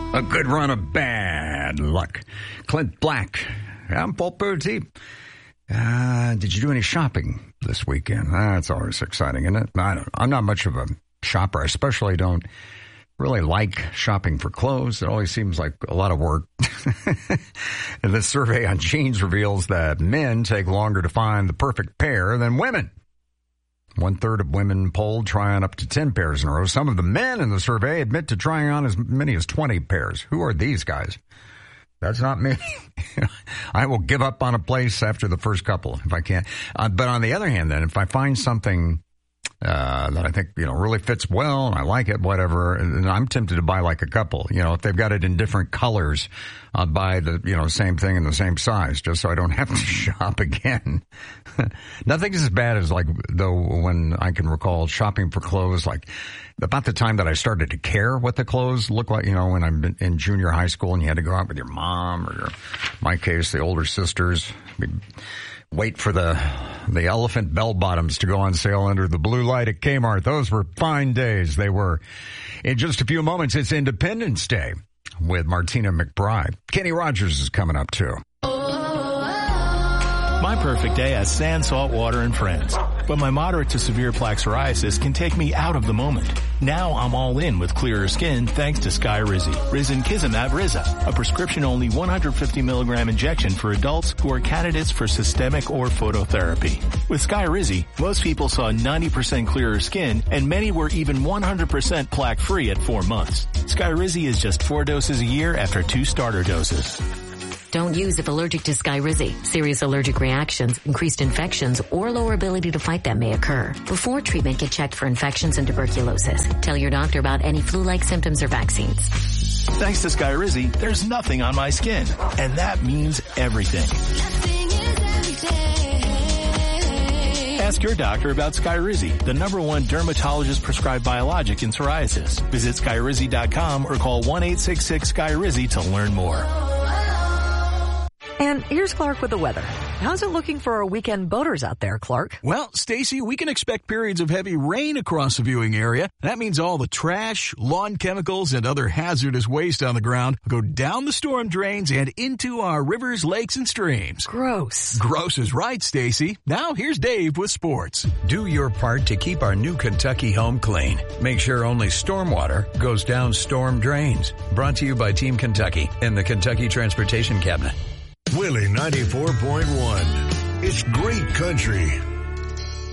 A good run of bad luck. Clint Black. I'm Paul Boutique. Did you do any shopping this weekend? That's always exciting, isn't it? I'm not much of a shopper. I especially don't really like shopping for clothes. It always seems like a lot of work. And this survey on jeans reveals that men take longer to find the perfect pair than women. 1/3 of women polled try on up to 10 pairs in a row. Some of the men in the survey admit to trying on as many as 20 pairs. Who are these guys? That's not me. I will give up on a place after the first couple if I can. But on the other hand, then, if I find something that I think, really fits well and I like it, whatever, and I'm tempted to buy like a couple. If they've got it in different colors, I'll buy the, same thing in the same size just so I don't have to shop again. Nothing's as bad as though when I can recall shopping for clothes, about the time that I started to care what the clothes look like, when I'm in junior high school and you had to go out with your mom or in my case, the older sisters. Wait for the elephant bell bottoms to go on sale under the blue light at Kmart. Those were fine days. They were. In just a few moments, it's Independence Day with Martina McBride. Kenny Rogers is coming up too. My perfect day has sand, salt water, and friends. But my moderate to severe plaque psoriasis can take me out of the moment. Now I'm all in with clearer skin thanks to Skyrizi. Risankizumab Riza, a prescription-only 150 milligram injection for adults who are candidates for systemic or phototherapy. With Skyrizi, most people saw 90% clearer skin, and many were even 100% plaque-free at 4 months. Skyrizi is just 4 doses a year after 2 starter doses. Don't use if allergic to Skyrizi. Serious allergic reactions, increased infections, or lower ability to fight them may occur. Before treatment, get checked for infections and tuberculosis. Tell your doctor about any flu-like symptoms or vaccines. Thanks to Skyrizi, there's nothing on my skin. And that means everything. Ask your doctor about Skyrizi, the #1 dermatologist-prescribed biologic in psoriasis. Visit Skyrizi.com or call 1-866-SKYRIZI to learn more. And here's Clark with the weather. How's it looking for our weekend boaters out there, Clark? Well, Stacy, we can expect periods of heavy rain across the viewing area. That means all the trash, lawn chemicals, and other hazardous waste on the ground go down the storm drains and into our rivers, lakes, and streams. Gross. Gross is right, Stacy. Now here's Dave with sports. Do your part to keep our new Kentucky home clean. Make sure only stormwater goes down storm drains. Brought to you by Team Kentucky and the Kentucky Transportation Cabinet. Willie 94.1. It's great country.